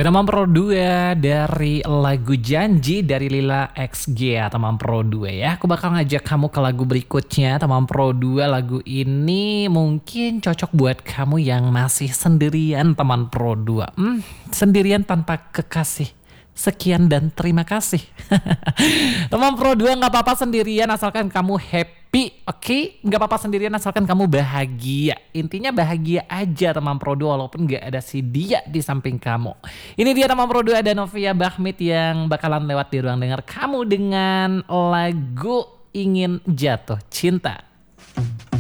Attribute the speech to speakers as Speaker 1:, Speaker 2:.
Speaker 1: Oke teman Pro 2 dari lagu Janji dari Lila XG ya teman Pro 2 ya. Aku bakal ngajak kamu ke lagu berikutnya teman Pro 2. Lagu ini mungkin cocok buat kamu yang masih sendirian teman Pro 2. Sendirian tanpa kekasih. Sekian dan terima kasih. Teman Pro 2 gak apa-apa sendirian asalkan kamu happy, oke? Gak apa-apa sendirian asalkan kamu bahagia. Intinya bahagia aja teman Pro 2 walaupun gak ada si dia di samping kamu. Ini dia teman Pro 2 ada Novia Bahmit yang bakalan lewat di ruang dengar kamu dengan lagu Ingin Jatuh Cinta.